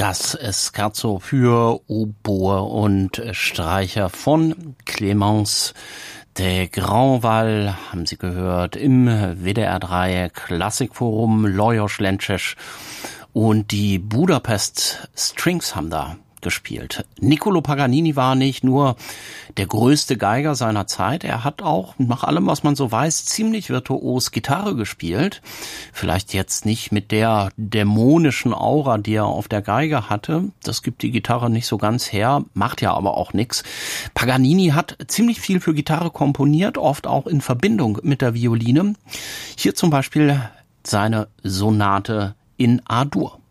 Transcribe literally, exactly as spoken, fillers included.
Das Scherzo für Oboe und Streicher von Clémence de Grandval haben Sie gehört im W D R drei Klassikforum. Lajos Lences und die Budapest Strings haben da gespielt. Niccolò Paganini war nicht nur der größte Geiger seiner Zeit, er hat auch, nach allem, was man so weiß, ziemlich virtuos Gitarre gespielt. Vielleicht jetzt nicht mit der dämonischen Aura, die er auf der Geige hatte. Das gibt die Gitarre nicht so ganz her, macht ja aber auch nichts. Paganini hat ziemlich viel für Gitarre komponiert, oft auch in Verbindung mit der Violine. Hier zum Beispiel seine Sonate in A-Dur.